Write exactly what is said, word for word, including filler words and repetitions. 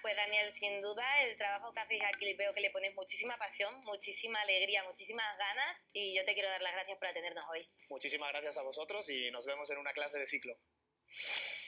Pues Daniel, sin duda el trabajo que hacéis aquí veo que le ponéis muchísima pasión, muchísima alegría, muchísimas ganas y yo te quiero dar las gracias por atendernos hoy. Muchísimas gracias a vosotros y nos vemos en una clase de ciclo.